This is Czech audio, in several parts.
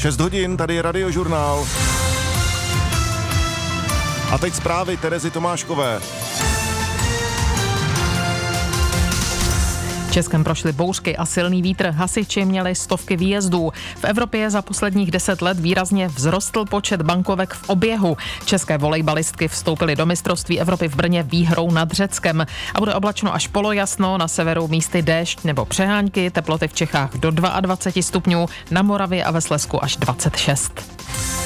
6 hodin, tady je Radiožurnál. A teď zprávy Terezy Tomáškové. V Českém prošly bouřky a silný vítr, hasiči měli stovky výjezdů. V Evropě za posledních 10 let výrazně vzrostl počet bankovek v oběhu. České volejbalistky vstoupily do mistrovství Evropy v Brně výhrou nad Řeckem. A bude oblačno až polojasno, na severu místy déšť nebo přehánky, teploty v Čechách do 22 stupňů, na Moravě a ve Slezsku až 26.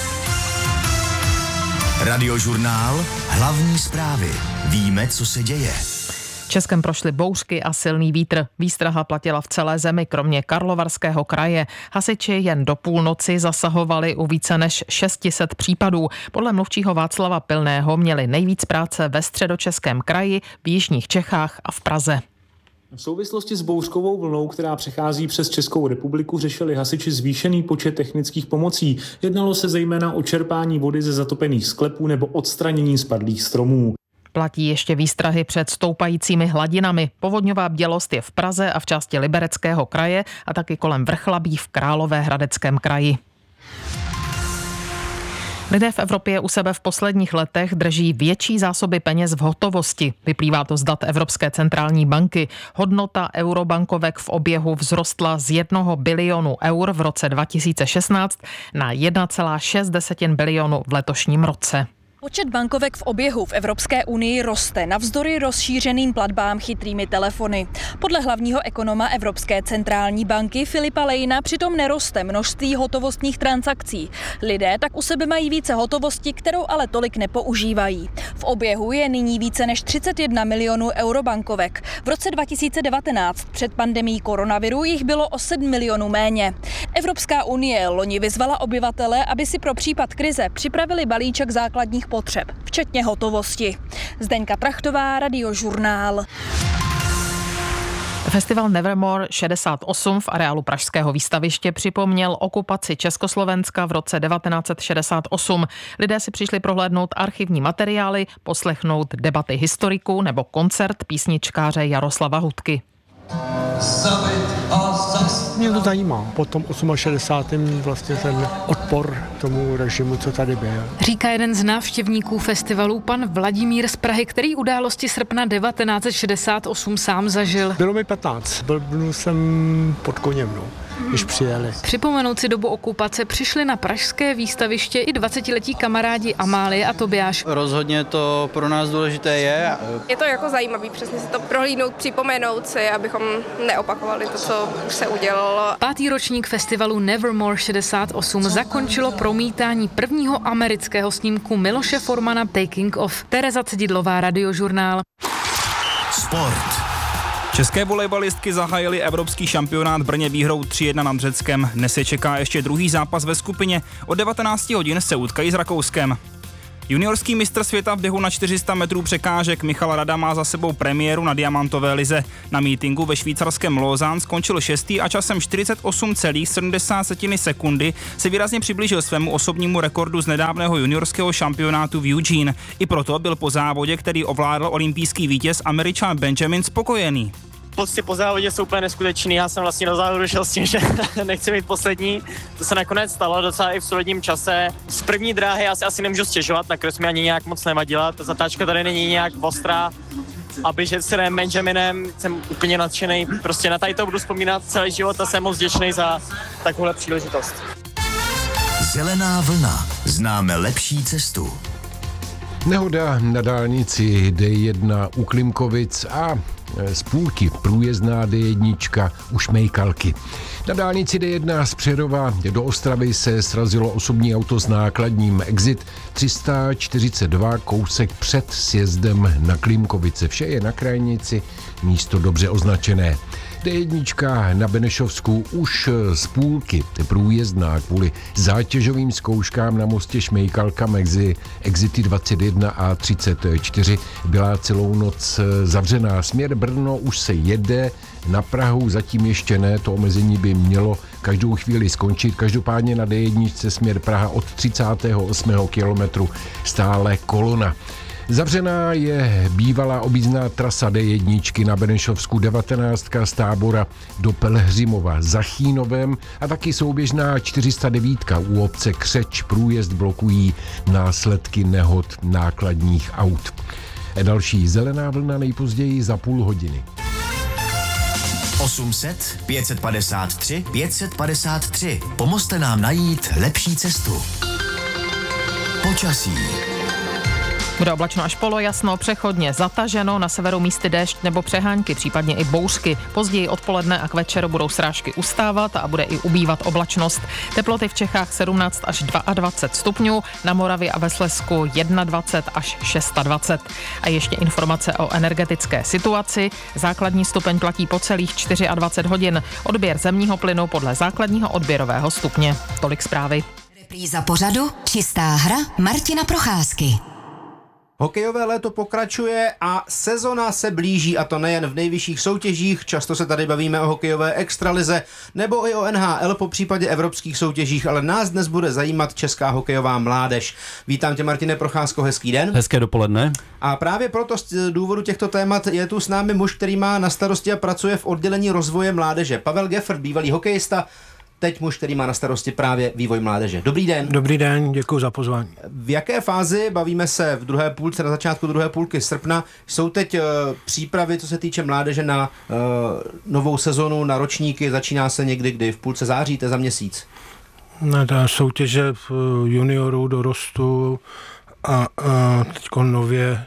Radiožurnál, hlavní zprávy. Víme, co se děje. V Českém prošly bouřky a silný vítr. Výstraha platila v celé zemi, kromě Karlovarského kraje. Hasiči jen do půlnoci zasahovali u více než 600 případů. Podle mluvčího Václava Pilného měli nejvíc práce ve Středočeském kraji, v jižních Čechách a v Praze. V souvislosti s bouřkovou vlnou, která přechází přes Českou republiku, řešili hasiči zvýšený počet technických pomocí. Jednalo se zejména o čerpání vody ze zatopených sklepů nebo odstranění spadlých stromů. Platí ještě výstrahy před stoupajícími hladinami. Povodňová bdělost je v Praze a v části Libereckého kraje a taky kolem Vrchlabí v Královéhradeckém kraji. Lidé v Evropě u sebe v posledních letech drží větší zásoby peněz v hotovosti. Vyplývá to z dat Evropské centrální banky. Hodnota eurobankovek v oběhu vzrostla z 1 bilionu eur v roce 2016 na 1,6 bilionu v letošním roce. Počet bankovek v oběhu v Evropské unii roste navzdory rozšířeným platbám chytrými telefony. Podle hlavního ekonoma Evropské centrální banky Filipa Lejna přitom neroste množství hotovostních transakcí. Lidé tak u sebe mají více hotovosti, kterou ale tolik nepoužívají. V oběhu je nyní více než 31 milionů eurobankovek. V roce 2019 před pandemií koronaviru jich bylo o 7 milionů méně. Evropská unie loni vyzvala obyvatele, aby si pro případ krize připravili balíček základních potřeb, včetně hotovosti. Zdeňka Trachtová, Radiožurnál. Festival Nevermore 68 v areálu Pražského výstaviště připomněl okupaci Československa v roce 1968. Lidé si přišli prohlédnout archivní materiály, poslechnout debaty historiků nebo koncert písničkáře Jaroslava Hudky. Mě to zajímá. Po tom 68. vlastně ten odpor tomu režimu, co tady byl. Říká jeden z návštěvníků festivalu, pan Vladimír z Prahy, který události srpna 1968 sám zažil. Bylo mi 15. Byl jsem pod koněm, když přijeli. Připomenout si dobu okupace přišli na pražské výstaviště i 20letí kamarádi Amálie a Tobiáš. Rozhodně to pro nás důležité je. Je to jako zajímavý, přesně si to prohlídnout, připomenout si, abychom neopakovali to, co už se udělalo. 5. ročník festivalu Nevermore 68 zakončilo promítání prvního amerického snímku Miloše Formana Taking Off. Tereza Cedidlová, Radiožurnál. Sport. České volejbalistky zahájily evropský šampionát v Brně výhrou 3-1 nad Řeckem. Dnes je čeká ještě druhý zápas ve skupině. Od 19 hodin se utkají s Rakouskem. Juniorský mistr světa v běhu na 400 metrů překážek Michal Rada má za sebou premiéru na diamantové lize. Na mítinku ve švýcarském Lausanne skončil 6. a časem 48,7 sekundy se výrazně přiblížil svému osobnímu rekordu z nedávného juniorského šampionátu v Eugene. I proto byl po závodě, který ovládl olympijský vítěz Američan Benjamin, spokojený. Pocty po závodě jsou úplně neskutečný, já jsem vlastně do závodu šel s tím, že nechci mít poslední. To se nakonec stalo docela i v solidním čase. Z první dráhy já si asi nemůžu stěžovat, nakonec mi ani nějak moc nevadila, ta zatáčka tady není nějak ostrá. A běžet s Benjaminem jsem úplně nadšený, prostě na tady to budu vzpomínat celý život a jsem moc vděčný za takovouhle příležitost. Zelená vlna, známe lepší cestu. Nehoda na dálnici D1 u Klimkovic a z půlky průjezdná D1 u Šmejkalky. Na dálnici D1 z Přerova do Ostravy se srazilo osobní auto s nákladním Exit 342 kousek před sjezdem na Klimkovice. Vše je na krajnici, místo dobře označené. D1 na Benešovsku už z půlky průjezdná kvůli zátěžovým zkouškám na mostě Šmejkalka mezi Exity 21 a 34 byla celou noc zavřená. Směr Brno už se jede, na Prahu zatím ještě ne, to omezení by mělo každou chvíli skončit. Každopádně na D1 směr Praha od 38. kilometru stále kolona. Zavřená je bývalá objízdná trasa D1 na Benešovsku 19 z Tábora do Pelhřimova za Chýnovem a taky souběžná 409 u obce Křeč. Průjezd blokují následky nehod nákladních aut. Další zelená vlna nejpozději za půl hodiny. 800 553 553. Pomozte nám najít lepší cestu. Počasí. Bude oblačno až polojasno, přechodně zataženo, na severu místy déšť nebo přehánky, případně i bouřky. Později odpoledne a k večeru budou srážky ustávat a bude i ubývat oblačnost. Teploty v Čechách 17 až 22 stupňů, na Moravě a ve Slezsku 21 až 26. A ještě informace o energetické situaci. Základní stupeň platí po celých 24 hodin. Odběr zemního plynu podle základního odběrového stupně. Tolik zprávy. Repríza pořadu Čistá hra Martina Procházky. Hokejové léto pokračuje a sezona se blíží, a to nejen v nejvyšších soutěžích, často se tady bavíme o hokejové extralize nebo i o NHL, po případě evropských soutěžích, ale nás dnes bude zajímat česká hokejová mládež. Vítám tě, Martine Procházko, hezký den. Hezké dopoledne. A právě proto z důvodu těchto témat je tu s námi muž, který má na starosti a pracuje v oddělení rozvoje mládeže. Pavel Geffert, bývalý hokejista, teď muž, který má na starosti právě vývoj mládeže. Dobrý den. Dobrý den, děkuji za pozvání. V jaké fázi, bavíme se v druhé půlce, na začátku druhé půlky srpna, jsou teď přípravy, co se týče mládeže na novou sezonu, na ročníky, začíná se někdy kdy v půlce září, to je za měsíc? Ta soutěže v juniorů, dorostu a teďko nově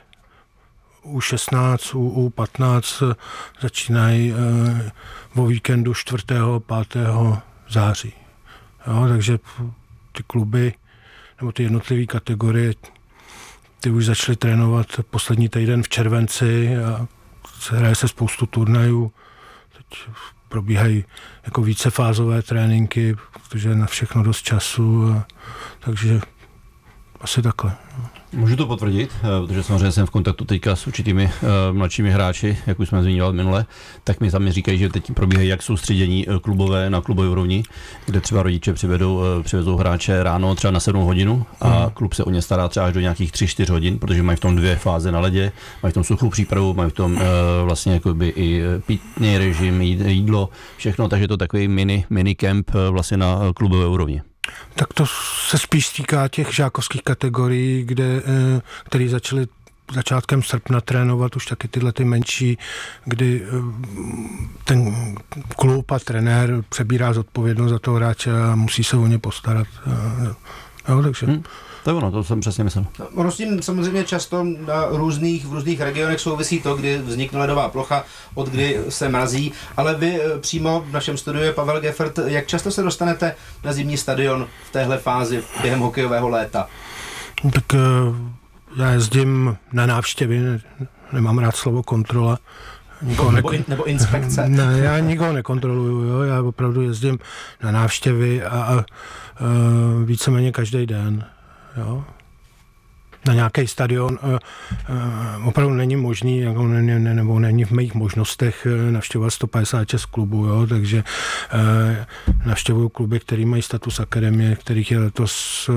U16, U15 začínají o víkendu 4. 5. září. Jo, takže ty kluby nebo ty jednotlivé kategorie ty už začaly trénovat poslední týden v červenci a hraje se spoustu turnajů. Teď probíhají jako vícefázové tréninky, protože je na všechno dost času, takže asi takhle. Můžu to potvrdit, protože samozřejmě jsem v kontaktu teďka s určitými mladšími hráči, jak už jsme zmiňovali minule, tak mi sami říkají, že teď probíhají jak soustředění klubové na klubové úrovni, kde třeba rodiče přivezou hráče ráno třeba na 7 hodinu a klub se o ně stará třeba až do nějakých 3-4 hodin, protože mají v tom 2 fáze na ledě, mají v tom suchou přípravu, mají v tom vlastně jakoby i pitný režim, jídlo, všechno, takže to takový mini kemp vlastně na klubové úrovni. Tak to se spíš týká těch žákovských kategorií, který začaly začátkem srpna trénovat už taky tyhle ty menší, kdy ten klub a trenér přebírá zodpovědnost za toho hráče a musí se o ně postarat. Jo, takže... To je ono, to jsem přesně myslel. Ono s tím samozřejmě často v různých regionech souvisí to, kdy vznikne ledová plocha, od kdy se mrazí, ale vy přímo v našem studiu je Pavel Geffert. Jak často se dostanete na zimní stadion v téhle fázi během hokejového léta? Tak já jezdím na návštěvy, nemám rád slovo kontrola. Nebo inspekce? Ne, já nikoho nekontroluju, jo? Já opravdu jezdím na návštěvy a víceméně každý den. Jo. Na nějaký stadion opravdu není možný, nebo není v mých možnostech navštěvovat 156 klubů, jo, takže navštěvuju kluby, který mají status akademie, kterých je letos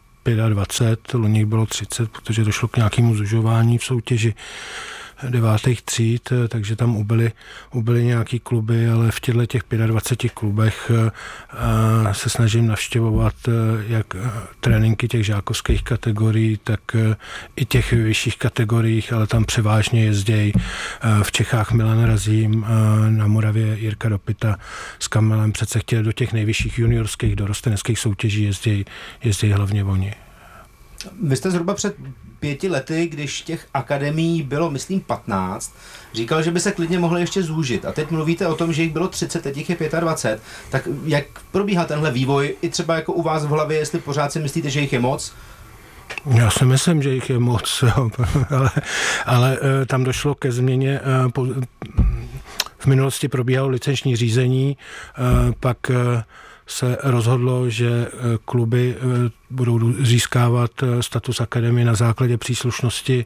25, loni bylo 30, protože došlo k nějakému zužování v soutěži 9. tříd, takže tam ubyly nějaký kluby, ale v těch 25 klubech se snažím navštěvovat jak tréninky těch žákovských kategorií, tak i těch vyšších kategoriích, ale tam převážně jezdějí v Čechách Milan Razím, na Moravě Jirka Dopita s Kamelem, přece chtěli do těch nejvyšších juniorských dorosteneckých soutěží jezdějí hlavně oni. Vy jste zhruba před 5 lety, když těch akademií bylo, myslím, 15, říkal, že by se klidně mohlo ještě zúžit. A teď mluvíte o tom, že jich bylo 30, teď jich je 25. Tak jak probíhá tenhle vývoj? I třeba jako u vás v hlavě, jestli pořád si myslíte, že jich je moc? Já si myslím, že jich je moc, jo, ale tam došlo ke změně. V minulosti probíhalo licenční řízení, pak se rozhodlo, že kluby budou získávat status akademie na základě příslušnosti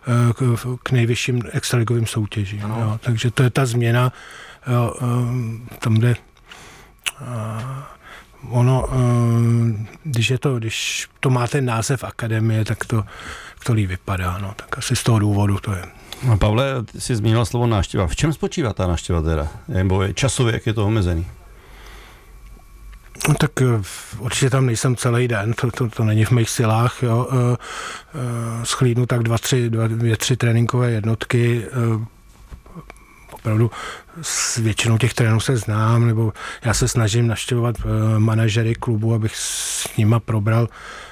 k nejvyšším extraligovým soutěžím. Jo, takže to je ta změna. Jo, tam jde ono když to má ten název akademie, tak to líp vypadá, no, tak asi z toho důvodu to je. No, Pavle, ty jsi zmínil slovo návštěva. V čem spočívá ta návštěva teda? Nebo časově, jak je to omezený? No, tak určitě tam nejsem celý den, to není v mých silách, jo. Schlídnu tak 2-3 tréninkové jednotky, opravdu s většinou těch trénů se znám, nebo já se snažím navštěvovat manažery klubu, abych s nima probral.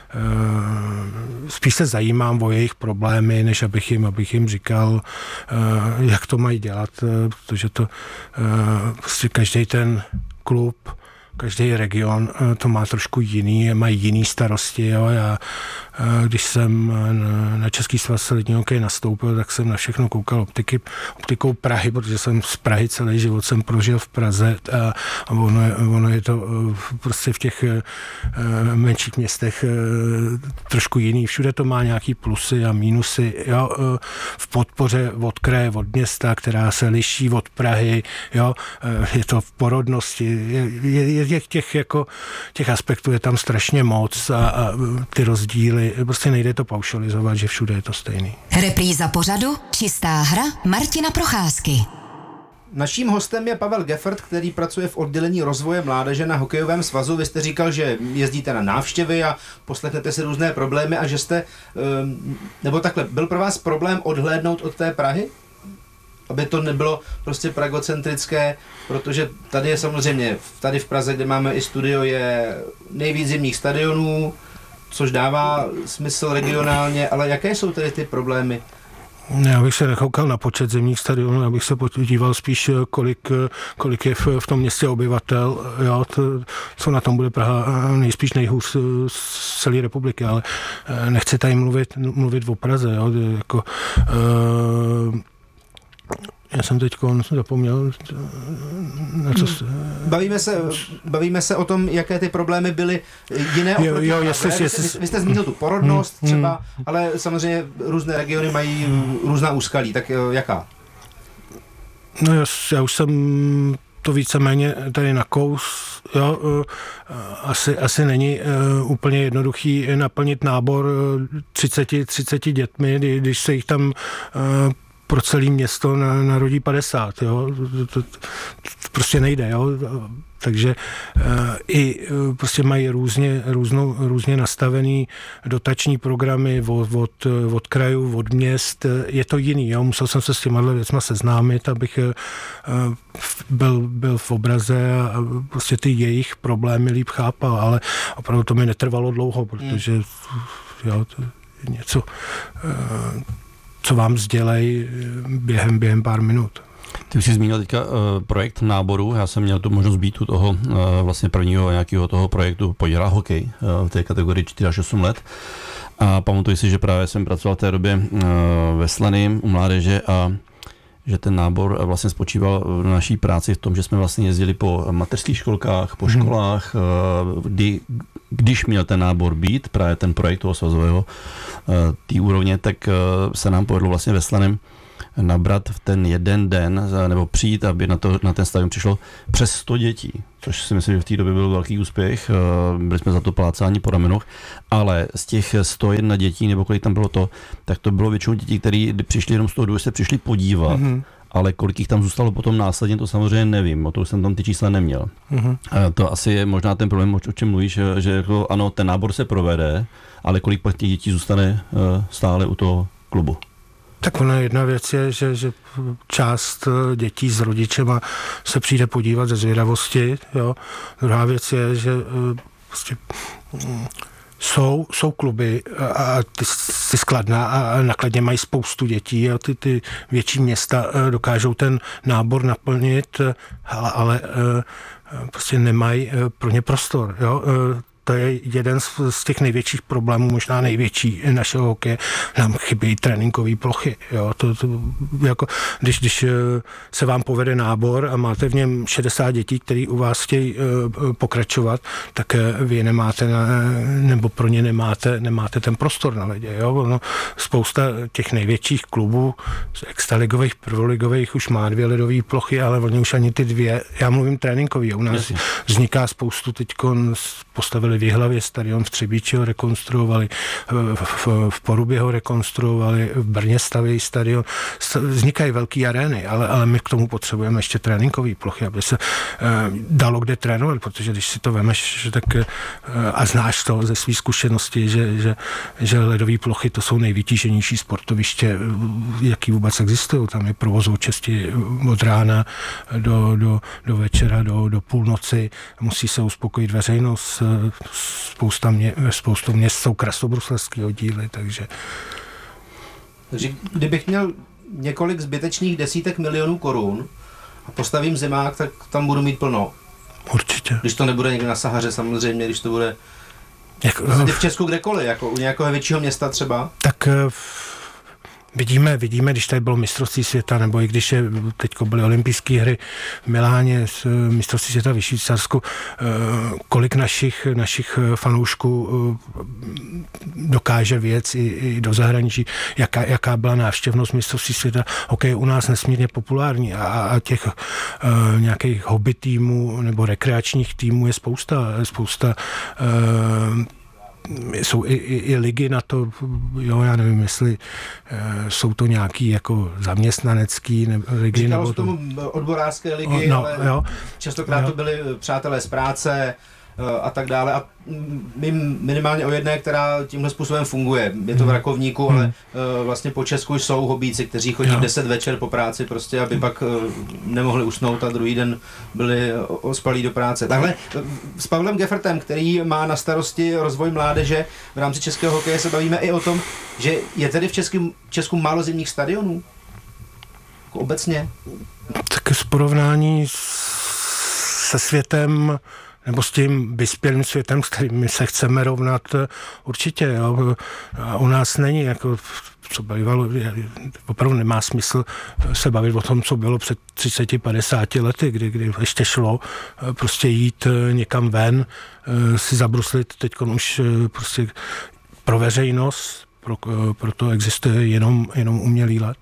Spíš se zajímám o jejich problémy, než abych jim říkal, jak to mají dělat, protože to prostě každý ten klub, každý region to má trošku jiný, mají jiný starosti. Jo. Já, když jsem na Český svaz ledního hokeje nastoupil, tak jsem na všechno koukal optikou Prahy, protože jsem z Prahy celý život jsem prožil v Praze a ono je to prostě v těch menších městech trošku jiný. Všude to má nějaký plusy a mínusy. Jo. V podpoře od kraje, od města, která se liší od Prahy. Jo. Je to v porodnosti. Těch aspektů je tam strašně moc a ty rozdíly, prostě nejde to paušalizovat, že všude je to stejný. Repríza pořadu Čistá hra Martina Procházky. Naším hostem je Pavel Geffert, který pracuje v oddělení rozvoje mládeže na hokejovém svazu. Vy jste říkal, že jezdíte na návštěvy a poslechnete si různé problémy a že jste, nebo takhle, byl pro vás problém odhlédnout od té Prahy? Aby to nebylo prostě pragocentrické, protože tady je samozřejmě, tady v Praze, kde máme i studio, je nejvíc zimních stadionů, což dává smysl regionálně, ale jaké jsou tedy ty problémy? Já bych se nechoukal na počet zimních stadionů, já bych se podíval spíš, kolik je v tom městě obyvatel, jo, co na tom bude Praha nejspíš nejhůř z celé republiky, ale nechci tady mluvit o Praze, jo, jako... Já jsem teď zapomněl na co... Bavíme se o tom, jaké ty problémy byly jiné. Vy jste zmínil tu porodnost třeba, ale samozřejmě různé regiony mají různá úskalí, tak jaká? No já už jsem to víceméně tady nakous, jo, asi není úplně jednoduchý naplnit nábor 30 dětmi, když se jich tam pro celé město narodí 50, jo. To prostě nejde, jo. Takže i prostě mají různě nastavený dotační programy od krajů, od měst. Je to jiný, jo. Musel jsem se s těma věcma seznámit, abych byl v obraze a prostě ty jejich problémy líp chápal, ale opravdu to mi netrvalo dlouho, protože jo, to je něco... co vám sdělej během pár minut. Ty už jsi zmínil teďka projekt náboru, já jsem měl tu možnost být u toho vlastně prvního nějakého toho projektu Podělá hokej v té kategorii 4 až 8 let a pamatuji si, že právě jsem pracoval v té době ve Slaným u mládeže a že ten nábor vlastně spočíval v naší práci v tom, že jsme vlastně jezdili po mateřských školkách, po školách, když měl ten nábor být, právě ten projekt toho svazového té úrovně, tak se nám povedlo vlastně ve Slaném nabrat v ten jeden den, nebo přijít, aby na ten stadion přišlo přes 100 dětí, což si myslím, že v té době byl velký úspěch, byli jsme za to plácáni po ramenoch, ale z těch 101 dětí, nebo kolik tam bylo to, tak to bylo většinou dětí, které přišli jenom z toho důvodu, se přišli podívat, ale kolik jich tam zůstalo potom následně, to samozřejmě nevím, o to jsem tam ty čísla neměl. To asi je možná ten problém, o čem mluvíš, že jako, ano, ten nábor se provede, ale kolik pak těch dětí zůstane stále u toho klubu. Tak ona jedna věc je, že část dětí s rodičema se přijde podívat ze zvědavosti. Jo. Druhá věc je, že prostě jsou kluby a ty Skladna a na Kladně mají spoustu dětí a ty větší města dokážou ten nábor naplnit, ale prostě nemají pro ně prostor. Jo. To je jeden z těch největších problémů, možná největší našeho hokeje. Nám chybějí tréninkové plochy. Jo. To jako, když se vám povede nábor a máte v něm 60 dětí, který u vás chtějí pokračovat, tak vy nemáte, nebo pro ně nemáte ten prostor na ledě. Jo. No, spousta těch největších klubů, extraligových, prvoligových, už má 2 ledové plochy, ale oni už ani ty 2, já mluvím tréninkový. U nás vzniká spoustu, teďko postavili rekonstruovali v Jihlavě stadion, v Třebíči ho rekonstruovali, v Porubě ho rekonstruovali, v Brně stavějí stadion. Vznikají velké arény, ale my k tomu potřebujeme ještě tréninkové plochy, aby se dalo kde trénovat, protože když si to vemeš, tak a znáš to ze své zkušenosti, že ledové plochy to jsou nejvytíženější sportoviště, jaký vůbec existují. Tam je provozoučasti od rána do večera, do půlnoci. Musí se uspokojit veřejnost. Spoustu měst jsou krasobruselský oddíly, takže kdybych měl několik zbytečných desítek milionů korun a postavím zimák, tak tam budu mít plno. Určitě. Když to nebude někde na Sahaře samozřejmě, když to bude v Česku kdekoliv, jako u nějakého většího města třeba. Tak vidíme, když tady bylo mistrovství světa, nebo i když teďko byly olympijské hry v Miláně, mistrovství světa ve Švýcarsku, kolik našich fanoušků dokáže věc i do zahraničí, jaká byla návštěvnost mistrovství světa. Hokej je u nás nesmírně populární a těch nějakých hobby týmů nebo rekreačních týmů je spousta jsou i ligy na to, jo, já nevím, jestli jsou to nějaký jako zaměstnanecký ligy. Říkalo nebo se tomu odborářské ligy, ale jo, častokrát to byly přátelé z práce a tak dále. A minimálně o jedné, která tímhle způsobem funguje. Je to v Rakovníku, ale vlastně po Česku jsou hobíci, kteří chodí v 10 večer po práci, prostě, aby pak nemohli usnout a druhý den byli ospalí do práce. Takhle s Pavlem Geffertem, který má na starosti rozvoj mládeže v rámci českého hokeje, se bavíme i o tom, že je tedy v Česku málo zimních stadionů? Jako obecně? Tak z porovnání se světem nebo s tím vyspělým světem, s kterým se chceme rovnat, určitě. Jo. A u nás není, jako, co bývalo, opravdu nemá smysl se bavit o tom, co bylo před 30-50 lety, kdy ještě šlo prostě jít někam ven, si zabruslit, teď už prostě pro veřejnost, proto existuje jenom umělý led.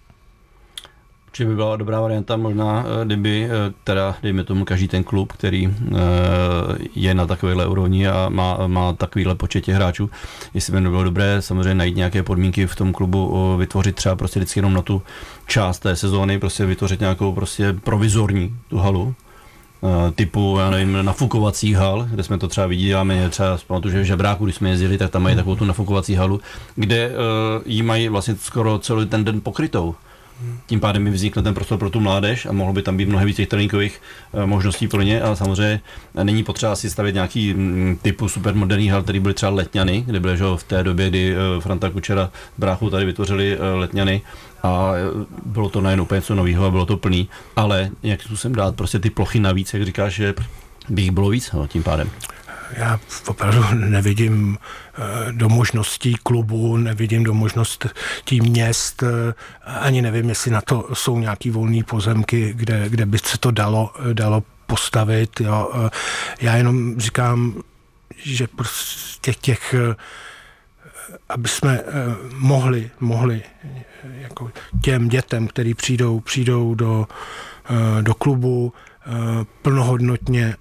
Určitě by byla dobrá varianta možná, kdyby teda, dejme tomu, každý ten klub, který je na takovéhle úrovni a má takovýhle počet těch hráčů, jestli by bylo dobré samozřejmě najít nějaké podmínky v tom klubu, vytvořit třeba prostě vždycky jenom na tu část té sezóny, prostě vytvořit nějakou prostě provizorní tu halu, typu, já nevím, nafukovacích hal, kde jsme to třeba viděli, třeba pamatuju, že v Žebráku, když jsme jezdili, tak tam mají takovou tu nafukovací halu, kde jí mají vlastně skoro celý ten den pokrytou. Tím pádem by vznikl ten prostor pro tu mládež a mohlo by tam být mnohem víc těch tréninkových možností pro ně, ale samozřejmě není potřeba si stavět nějaký typu supermoderní hal, který byly třeba Letňany, kde byly, že v té době, kdy Franta Kučera bráchu tady vytvořili Letňany a bylo to najednou úplně něco nového a bylo to plný, ale nějak způsobem dát prostě ty plochy navíc, jak říkáš, že by jich bylo víc tím pádem. Já opravdu nevidím do možností klubu, nevidím do možností měst, ani nevím, jestli na to jsou nějaký volné pozemky, kde by se to dalo postavit. Jo. Já jenom říkám, že prostě těch aby jsme mohli jako těm dětem, který přijdou do klubu, plnohodnotně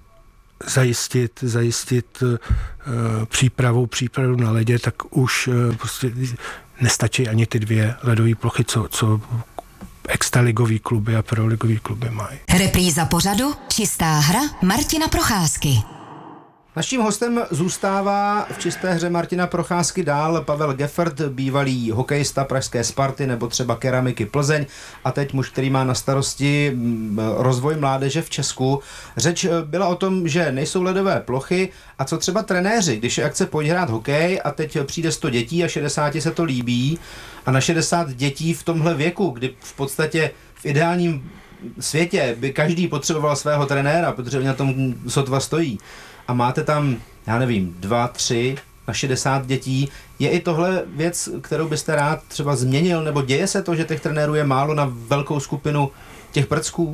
zajistit přípravu na ledě, tak už prostě nestačí ani ty 2 ledové plochy, co extraligový kluby a proligový kluby mají. Repríza pořadu Čistá hra Martina Procházky. Naším hostem zůstává v čisté hře Martina Procházky dál Pavel Geffert, bývalý hokejista pražské Sparty nebo třeba Keramiky Plzeň a teď muž, který má na starosti rozvoj mládeže v Česku. Řeč byla o tom, že nejsou ledové plochy a co třeba trenéři, když je akce pojď hrát hokej a teď přijde 100 dětí a 60 se to líbí a na 60 dětí v tomhle věku, kdy v podstatě v ideálním světě by každý potřeboval svého trenéra, protože na tom sotva stojí. A máte tam, já nevím, 2, 3 na 60 dětí. Je i tohle věc, kterou byste rád třeba změnil, nebo děje se to, že těch trenérů je málo na velkou skupinu těch prcků?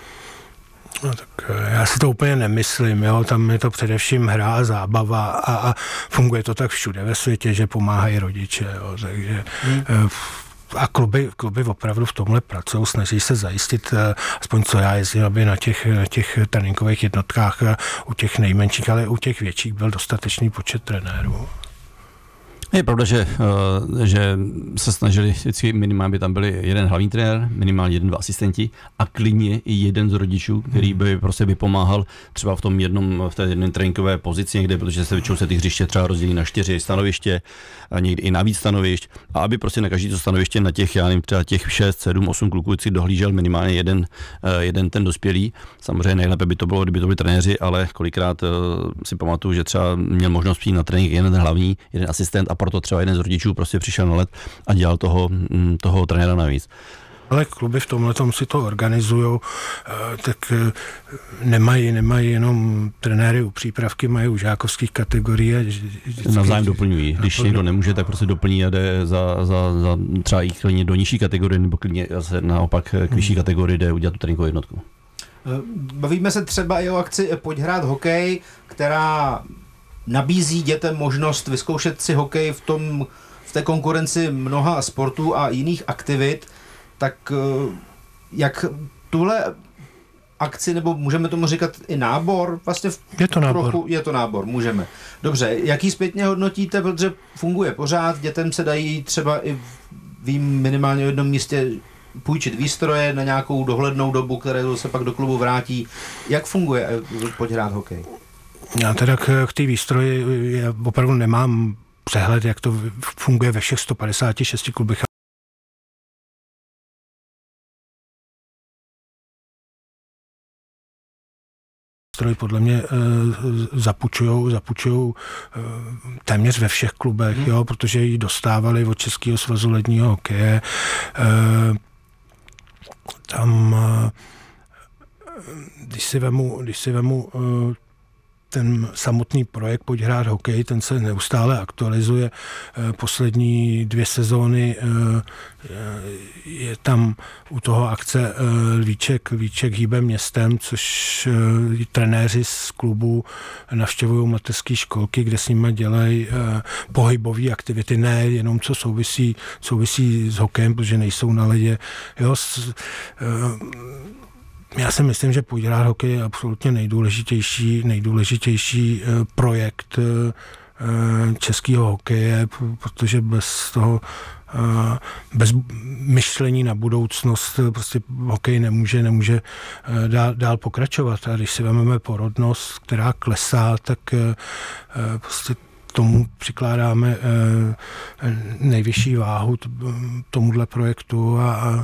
No, tak já si to úplně nemyslím, jo. Tam je to především hra a zábava a funguje to tak všude ve světě, že pomáhají rodiče, jo. Takže A kluby opravdu v tomhle pracují, snaží se zajistit, aspoň co já jezdím, aby na těch tréninkových jednotkách u těch nejmenších, ale u těch větších byl dostatečný počet trenérů. Je pravda, že se snažili vždycky minimálně, by tam byli jeden hlavní trenér, minimálně 1-2 asistenti a klidně i jeden z rodičů, který by prostě by pomáhal třeba v té jedné tréninkové pozici někde, protože se většinou ty hřiště třeba rozdělí na 4 stanoviště, a někdy i na víc stanovišť, a aby prostě na každý to stanoviště na těch, já nevím, třeba těch 6, 7, 8 kluků si dohlížel minimálně jeden ten dospělý. Samozřejmě nejlépe by to bylo, kdyby to byli trenéři, ale kolikrát si pamatuju, že třeba měl možnost přijít na trénink jeden hlavní, jeden asistent, a proto třeba jeden z rodičů prostě přišel na let a dělal toho trenéra navíc. Ale kluby v tomhletom si to organizujou, tak nemají jenom trenéry u přípravky, mají u žákovských kategorií. Navzájem doplňují. Když někdo nemůže, tak prostě doplní a jde za třeba i klidně do nižší kategorie, nebo klidně zase naopak k vyšší kategorii jde udělat tu tréninkovou jednotku. Bavíme se třeba i o akci Pojď hrát hokej, která nabízí dětem možnost vyzkoušet si hokej v té konkurenci mnoha sportů a jiných aktivit. Tak jak tuhle akci, nebo můžeme tomu říkat i nábor? Vlastně je to nábor, můžeme. Dobře, jaký zpětně hodnotíte, protože funguje pořád, dětem se dají třeba i minimálně v jednom místě půjčit výstroje na nějakou dohlednou dobu, které se pak do klubu vrátí. Jak funguje Pojď hrát hokej? Já teda k té výstroji já opravdu nemám přehled, jak to funguje ve všech 156 klubech. Podle mě zapůjčujou téměř ve všech klubech, jo, protože ji dostávali od Českého svazu ledního hokeje. Tam, když si vemu ten samotný projekt Pojď hrát hokej, ten se neustále aktualizuje. Poslední 2 sezóny je tam u toho akce Lvíček hýbe městem, což trenéři z klubu navštěvují mateřské školky, kde s nimi dělají pohybové aktivity, ne jenom co souvisí s hokejem, protože nejsou na ledě. Jo, já si myslím, že Pojď hrát hokej je absolutně nejdůležitější projekt českého hokeje, protože bez myšlení na budoucnost prostě hokej nemůže dál pokračovat. A když si vezmeme porodnost, která klesá, tak prostě tomu přikládáme nejvyšší váhu tomuhle projektu a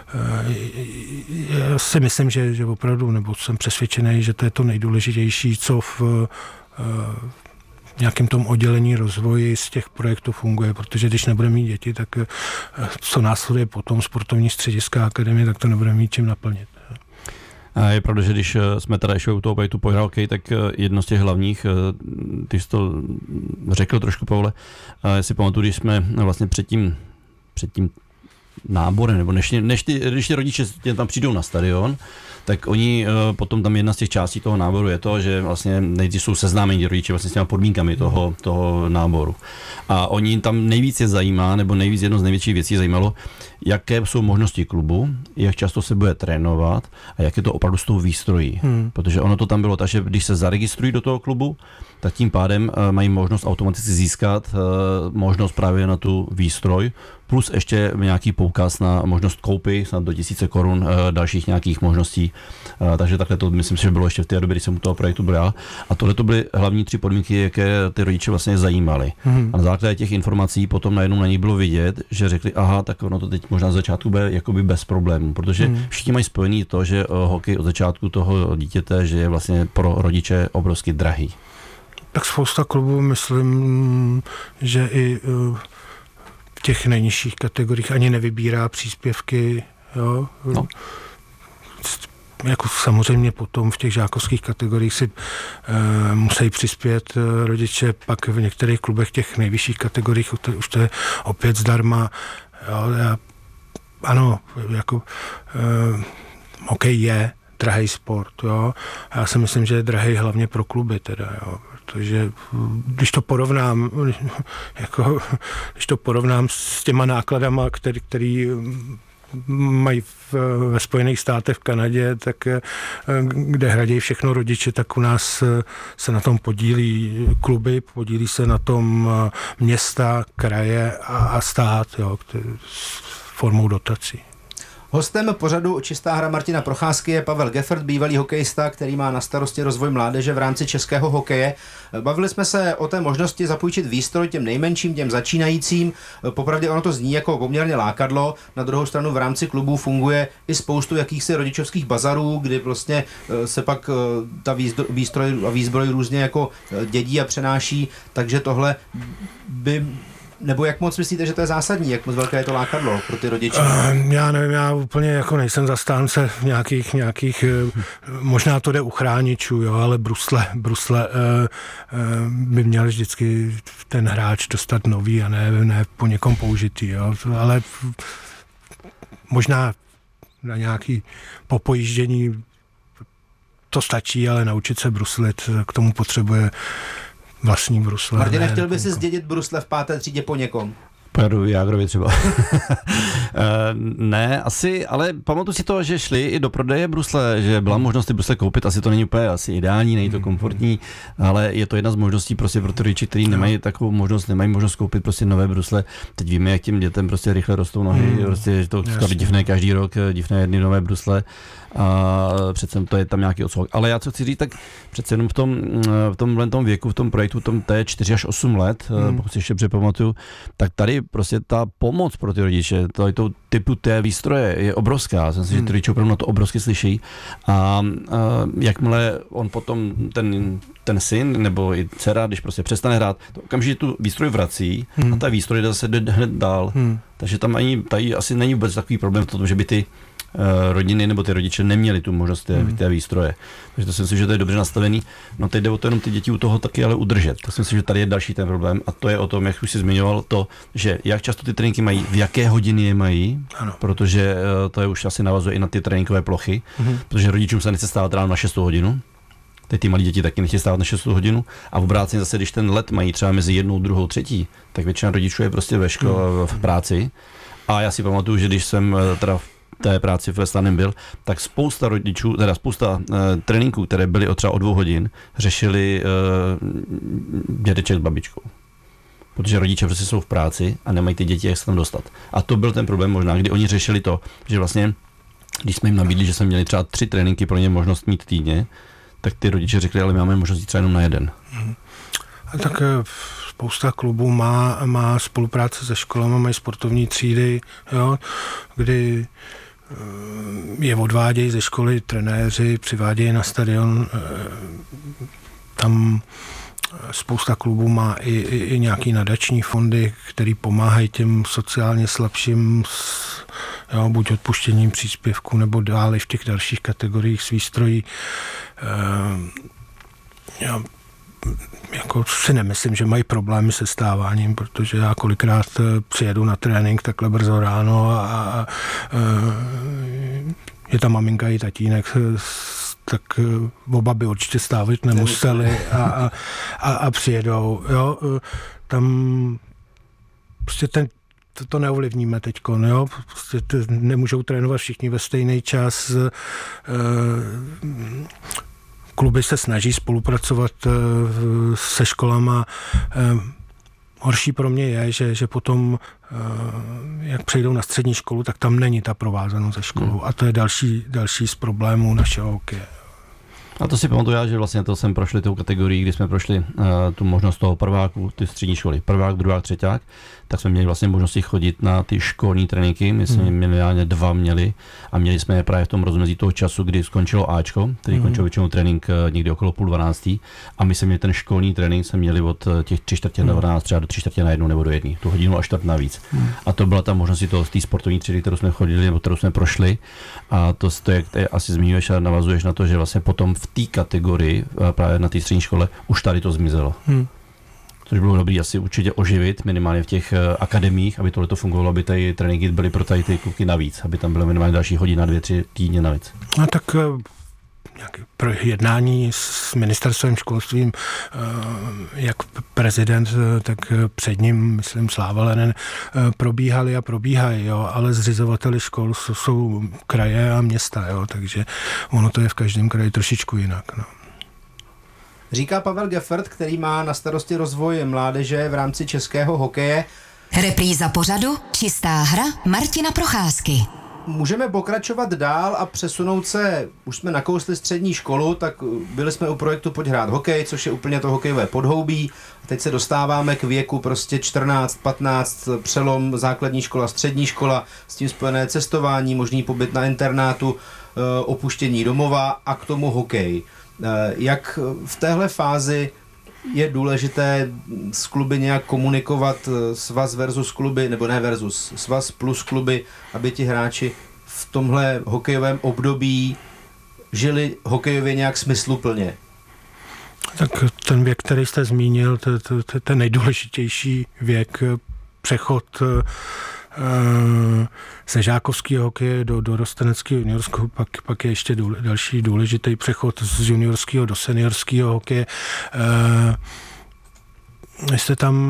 já si myslím, že opravdu, nebo jsem přesvědčený, že to je to nejdůležitější, co v nějakém tom oddělení rozvoji z těch projektů funguje, protože když nebudeme mít děti, tak co následuje potom sportovní střediska akademie, tak to nebudeme mít čím naplnit. A je pravda, že když jsme teda ještě u toho projektu Pojď hrát hokej, tak jedno z těch hlavních, ty jsi to řekl trošku, Pavle, já si pamatuju, když jsme vlastně před tím náborem, nebo když ty rodiče tam přijdou na stadion, tak oni potom tam jedna z těch částí toho náboru je to, že vlastně nejdřív jsou seznámeni rodiče vlastně s těma podmínkami toho náboru. A oni tam nejvíc je zajímá, nebo nejvíc jedno z největších věcí zajímalo, jaké jsou možnosti klubu, jak často se bude trénovat a jak je to opravdu s tou výstrojí. Protože ono to tam bylo tak, že když se zaregistrují do toho klubu, tak tím pádem mají možnost automaticky získat možnost právě na tu výstroj, plus ještě nějaký poukaz na možnost koupy, snad do 1000 korun dalších nějakých možností. Takže takhle to myslím si, že bylo ještě v té době, když jsem u toho projektu byl já. A tohle to byly hlavní 3 podmínky, jaké ty rodiče vlastně zajímaly. A na základě těch informací potom najednou na nich bylo vidět, že řekli, aha, tak ono to teď možná z začátku bude jakoby bez problémů, protože všichni mají spojený to, že hokej od začátku toho dítěte, že je vlastně pro rodiče obrovsky drahý. Tak spousta klubů, myslím, že i v těch nejnižších kategoriích ani nevybírá příspěvky, jo. No. Jako samozřejmě potom v těch žákovských kategoriích si musí přispět rodiče, pak v některých klubech těch nejvyšších kategoriích už to je opět zdarma. Jo, ano, jako hokej je drahý sport, jo. Já si myslím, že je drahý hlavně pro kluby teda, jo. protože když to porovnám s těma nákladama, který mají ve Spojených státech, v Kanadě, tak kde hradí všechno rodiče, tak u nás se na tom podílí kluby, podílí se na tom města, kraje a stát, jo, formou dotací. Hostem pořadu Čistá hra Martina Procházky je Pavel Geffert, bývalý hokejista, který má na starosti rozvoj mládeže v rámci českého hokeje. Bavili jsme se o té možnosti zapůjčit výstroj těm nejmenším, těm začínajícím. Popravdě ono to zní jako poměrně lákadlo. Na druhou stranu v rámci klubů funguje i spoustu jakýchsi rodičovských bazarů, kdy vlastně se pak ta výstroj a výzbroj různě jako dědí a přenáší, takže tohle by... Nebo jak moc myslíte, že to je zásadní? Jak moc velké je to lákadlo pro ty rodiče? Já nevím, já úplně jako nejsem zastánce nějakých možná to jde u chráničů, jo, ale brusle by měl vždycky ten hráč dostat nový a ne po někom použitý, jo, ale možná na nějaký popojíždění to stačí, ale naučit se bruslit, k tomu potřebuje vlastní brusle. Martine, chtěl by si zdědit brusle v 5. třídě po někom? Pojedu v Jágrově třeba. Ne, asi, ale pamatuju si to, že šli i do prodeje brusle, že byla možnost ty brusle koupit, asi to není úplně asi ideální, není to komfortní, ale je to jedna z možností prostě pro ty rodiče, kteří nemají takovou možnost, nemají možnost koupit prostě nové brusle. Teď víme, jak těm dětem prostě rychle rostou nohy, prostě že to divné každý rok, divné jedny nové brusle. A přece to je tam nějaký odsouhlas. Ale já co chci říct, tak přece jenom v tomhle věku, v tom projektu, to je 4 až 8 let, pokud si ještě přepamatuju, tak tady prostě ta pomoc pro ty rodiče, to typu té výstroje je obrovská. Myslím si, že ty rodiče opravdu na to obrovsky slyší. A jakmile on potom ten syn nebo i dcera, když prostě přestane hrát, to okamžitě tu výstroj vrací a ta výstroj zase jde hned dál. Takže tam tady asi není vůbec takový problém v tom, že by ty rodiny nebo ty rodiče neměli tu možnost té výstroje. Takže to si myslím, že to je dobře nastavený. No teď jde o to jenom ty děti u toho taky ale udržet. To si myslím, že tady je další ten problém a to je o tom, jak už si zmiňoval, to, že jak často ty tréninky mají, v jaké hodiny je mají, protože to je už asi navazuje i na ty tréninkové plochy, protože rodičům se nechce stávat ráno na 6 hodinu. Teď ty malí děti taky nechtějí stávat na 6 hodinu a v obráceně zase, když ten let mají třeba mezi 1, 2, 3, tak většina rodičů je prostě ve škole, v práci. A já si pamatuju, že když jsem teda té práci ve Slaném byl, tak spousta rodičů, teda spousta tréninků, které byly třeba o 2 hodin, řešili dědeček s babičkou. Protože rodiče prostě jsou v práci a nemají ty děti, jak se tam dostat. A to byl ten problém možná, kdy oni řešili to, že vlastně, když jsme jim nabídli, že jsme měli třeba 3 tréninky pro ně možnost mít týdně, tak ty rodiče řekli, ale my máme možnost jít třeba jenom na jeden. A tak spousta klubů má spolupráce se školami, mají sportovní třídy, jo, kdy je odvádějí ze školy trenéři, přivádějí na stadion. Tam spousta klubů má i nějaký nadační fondy, který pomáhají těm sociálně slabším, jo, buď odpuštěním příspěvku, nebo dále v těch dalších kategoriích s výstrojí. Já jako si nemyslím, že mají problémy se stáváním, protože já kolikrát přijedu na trénink takhle brzo ráno a je tam maminka i tatínek, tak oba by určitě stávat nemuseli a přijedou. Jo, tam prostě to neovlivníme teďko, jo? Prostě nemůžou trénovat všichni ve stejný čas. Kluby se snaží spolupracovat se školama. Horší pro mě je, že potom, jak přejdou na střední školu, tak tam není ta provázanost se školou. A to je další z problémů našeho hokeje. A to si pamatuju já, že vlastně to jsem prošli tou kategorii, kdy jsme prošli tu možnost toho prváku, ty střední školy, prvák, druhák, třeťák, tak jsme měli vlastně možnosti chodit na ty školní tréninky, my jsme minimálně 2 měli a měli jsme je právě v tom rozmezí toho času, kdy skončilo Ačko, který končil většinou trénink někdy okolo 11:30 a my jsme měli ten školní trénink, jsme měli od těch 3:45 třeba do 3:45 nebo do 1, tu hodinu a čtvrt navíc. A to byla ta možnost té sportovní třídy, kterou jsme chodili nebo kterou jsme prošli a to jak asi zmiňuješ a navazuješ na to, že vlastně potom v té kategorii právě na té střední škole už tady to zmizelo. Což bylo dobré asi určitě oživit, minimálně v těch akademiích, aby tohle to fungovalo, aby tady tréninky byly pro tady ty kluky navíc, aby tam bylo minimálně další hodina, 2-3 týdně navíc. No tak pro jednání s ministerstvem školstvím, jak prezident, tak před ním, myslím, Sláva Lenen, probíhaly a probíhají, jo, ale zřizovateli škol jsou kraje a města, jo, takže ono to je v každém kraji trošičku jinak. No. Říká Pavel Geffert, který má na starosti rozvoj mládeže v rámci českého hokeje. Repríza pořadu Čistá hra Martina Procházky. Můžeme pokračovat dál a přesunout se, už jsme nakousli střední školu, tak byli jsme u projektu Pojď hrát hokej, což je úplně to hokejové podhoubí. A teď se dostáváme k věku prostě 14, 15, přelom základní škola, střední škola, s tím spojené cestování, možný pobyt na internátu, opuštění domova a k tomu hokej. Jak v téhle fázi je důležité s kluby nějak komunikovat, svaz versus kluby, nebo ne versus, svaz plus kluby, aby ti hráči v tomhle hokejovém období žili hokejově nějak smysluplně? Tak ten věk, který jste zmínil, to je ten nejdůležitější věk, přechod ze žákovského hokeje do dorosteneckého juniorského, pak je ještě další důležitý přechod z juniorského do seniorského hokeje. Jste tam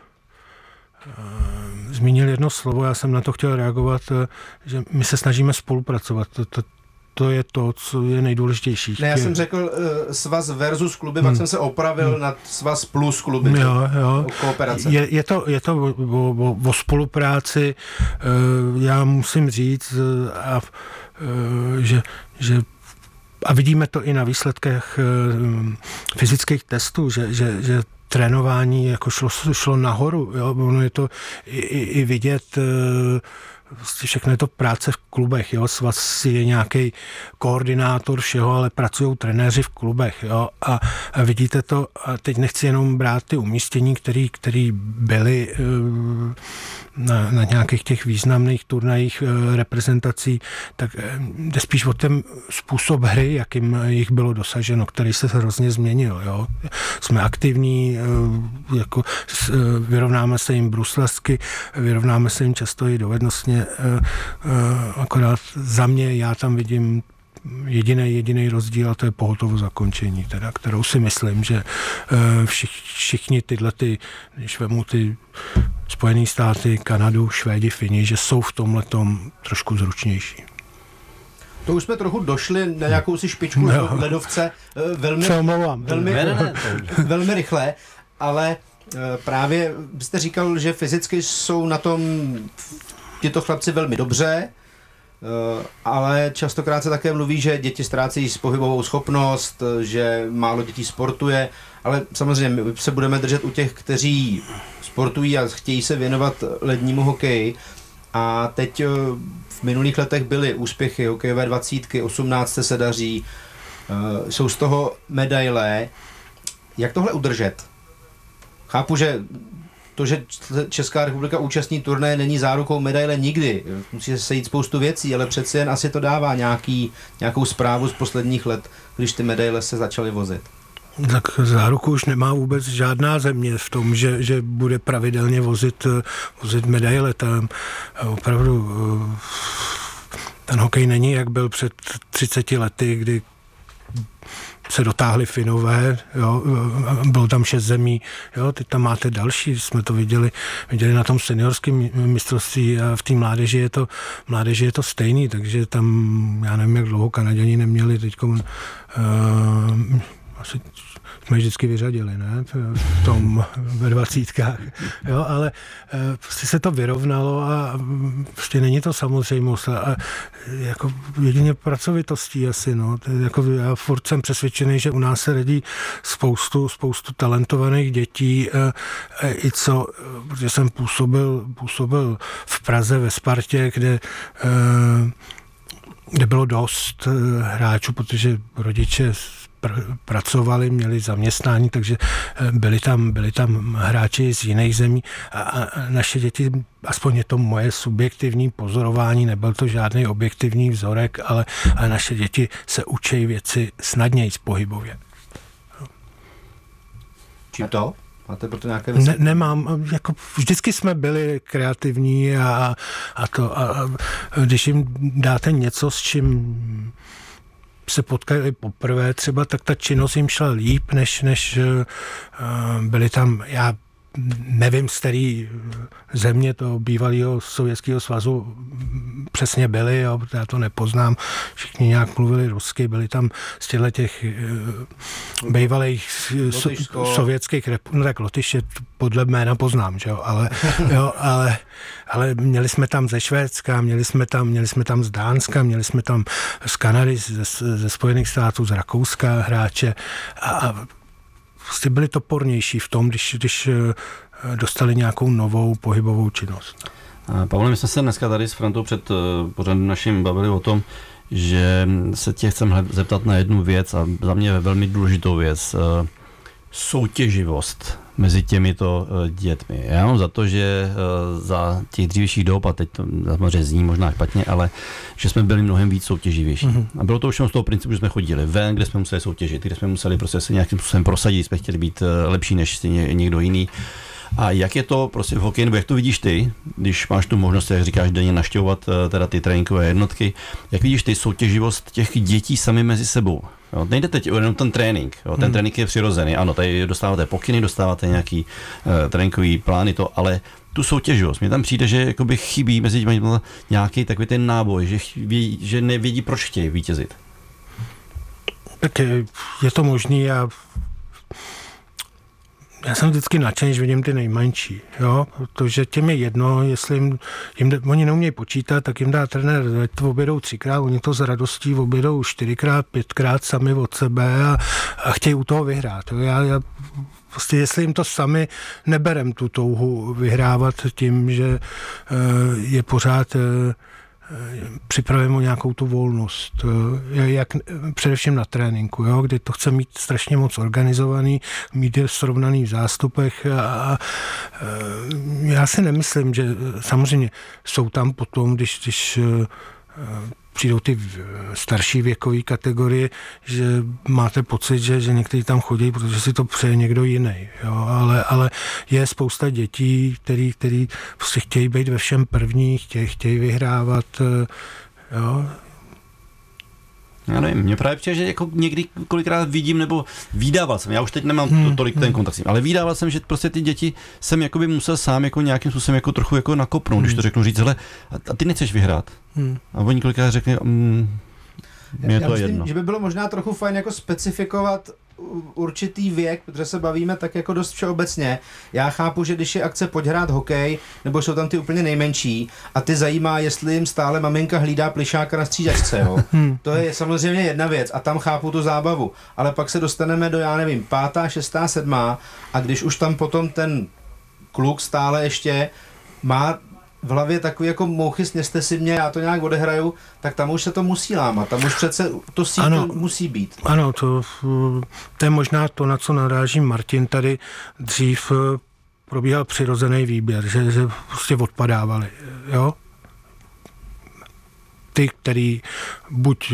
zmínil jedno slovo, já jsem na to chtěl reagovat, že my se snažíme spolupracovat. To je to, co je nejdůležitější. Ne, já jsem řekl svaz versus kluby, pak jsem se opravil na svaz plus kluby. Jo. Kooperace. Je to o spolupráci. Já musím říct, že a vidíme to i na výsledkech fyzických testů, že trénování jako šlo nahoru. Jo? Ono je to i vidět, všechno je to práce v klubech, jo? Svaz je nějaký koordinátor všeho, ale pracují trenéři v klubech, jo? A vidíte to, a teď nechci jenom brát ty umístění, který byly na nějakých těch významných turnajích reprezentací, tak jde spíš o ten způsob hry, jakým jich bylo dosaženo, který se hrozně změnil. Jo? Jsme aktivní, jako vyrovnáme se jim bruslařsky, vyrovnáme se jim často i dovednostně, akorát za mě já tam vidím jediný rozdíl, a to je pohotovo zakončení, teda, kterou si myslím, že všichni tyhle, když vemu ty Spojené státy, Kanadu, Švédi, Fini, že jsou v tomhletom trošku zručnější. To už jsme trochu došli na nějakou si špičku ledovce velmi rychle, ale právě jste říkal, že fyzicky jsou na tom tyto chlapci velmi dobře, ale častokrát se také mluví, že děti ztrácejí pohybovou schopnost, že málo dětí sportuje, ale samozřejmě my se budeme držet u těch, kteří sportují a chtějí se věnovat lednímu hokeji. A teď v minulých letech byly úspěchy, hokejové 20, 18 se daří, jsou z toho medaile. Jak tohle udržet? Chápu, že to, že Česká republika účastní turnaje, není zárukou medaile nikdy. Musí se sejít spoustu věcí, ale přeci jen asi to dává nějakou zprávu z posledních let, když ty medaile se začaly vozit. Tak záruku už nemá vůbec žádná země v tom, že bude pravidelně vozit medaile. Tam opravdu ten hokej není, jak byl před 30 lety, kdy se dotáhli Finové, jo, bylo tam 6 zemí, jo, teď tam máte další, jsme to viděli na tom seniorském mistrovství a v té mládeži je to stejný, takže tam, já nevím, jak dlouho Kanaďani neměli teďkom, asi jsme vždycky vyřadili, ne? V tom ve 20. Jo, ale prostě se to vyrovnalo a prostě není to samozřejmost a jako jedině pracovitostí asi, no. Jako já furt jsem přesvědčený, že u nás se rodí spoustu talentovaných dětí, i co, protože jsem působil v Praze ve Spartě, kde bylo dost hráčů, protože rodiče pracovali, měli zaměstnání, takže byli tam hráči z jiných zemí a naše děti, aspoň je to moje subjektivní pozorování, nebyl to žádný objektivní vzorek, ale naše děti se učí věci snadněji pohybově. Čím to? Máte proto nějaké Nemám, jako vždycky jsme byli kreativní a když jim dáte něco, s čím se potkali poprvé třeba, tak ta činnost jim šla líp, než byli tam, já nevím, z který země toho bývalého Sovětského svazu přesně byli, jo, já to nepoznám, všichni nějak mluvili rusky, byli tam z těch bývalých sovětských republik, tak Lotyše podle jména poznám, že jo, ale měli jsme tam ze Švédska, měli jsme tam z Dánska, měli jsme tam z Kanady, ze Spojených států, z Rakouska hráče a prostě byli topornější v tom, když dostali nějakou novou pohybovou činnost. Pavle, my jsme se dneska tady s Frantou před pořadem naším bavili o tom, že se tě chcem zeptat na jednu věc a za mě velmi důležitou věc. Soutěživost mezi těmito dětmi. Já mám za to, že za těch dřívějších dob, a teď to samozřejmě zní možná špatně, ale že jsme byli mnohem víc soutěživější. A bylo to už z toho principu, že jsme chodili ven, kde jsme museli soutěžit, kde jsme museli prostě se nějakým způsobem prosadit, jsme chtěli být lepší než někdo jiný. A jak je to prostě v hokeji, nebo jak to vidíš ty, když máš tu možnost, jak říkáš, denně navštěvovat teda ty tréninkové jednotky, jak vidíš ty soutěživost těch dětí sami mezi sebou? Jo, nejde teď jenom ten trénink, jo, ten trénink je přirozený, ano, tady dostáváte pokyny, dostáváte nějaký tréninkový plány, ale tu soutěživost, mně tam přijde, že jakoby chybí mezi těmi nějaký takový ten náboj, že nevědí, proč chtějí vítězit. Tak je to možný, já jsem vždycky nadšený, když vidím ty nejmenší, jo, protože těm je jedno, jestli oni neumějí počítat, tak jim dá trenér, to obědou 3krát, oni to s radostí obědou 4krát, 5krát sami od sebe a chtějí u toho vyhrát. Jo. Já prostě, jestli jim to sami neberem tu touhu vyhrávat tím, že je pořád připravím o nějakou tu volnost, jak především na tréninku, jo, kdy to chce mít strašně moc organizovaný, mít je srovnaný v zástupech a já si nemyslím, že samozřejmě jsou tam potom, když přijdou ty starší věkové kategorie, že máte pocit, že někteří tam chodí, protože si to přeje někdo jiný. Jo? Ale je spousta dětí, který prostě chtějí být ve všem první, chtějí vyhrávat. Jo? Já nevím, mě právě přijde, že jako někdy kolikrát vidím, nebo vídával jsem, já už teď nemám tolik ten kontakt s ním, ale vídával jsem, že prostě ty děti jsem jakoby musel sám jako nějakým způsobem jako trochu jako nakopnout, když to řeknu, říct, hele, a ty nechceš vyhrát. A oni kolikrát řekli, mě to je jedno. Že by bylo možná trochu fajn jako specifikovat určitý věk, protože se bavíme tak jako dost všeobecně. Já chápu, že když je akce pojď hrát hokej, nebo jsou tam ty úplně nejmenší a ty zajímá, jestli jim stále maminka hlídá plišáka na střídačce, jo. To je samozřejmě jedna věc a tam chápu tu zábavu, ale pak se dostaneme do, já nevím, 5., 6., 7. a když už tam potom ten kluk stále ještě má v hlavě takový jako mouchy, sněste si mě, já to nějak odehraju, tak tam už se to musí lámat, tam už přece to síto musí být. Ano, to je možná to, na co naráží Martin tady. Dřív probíhal přirozený výběr, že prostě odpadávali, jo. Ty, který buď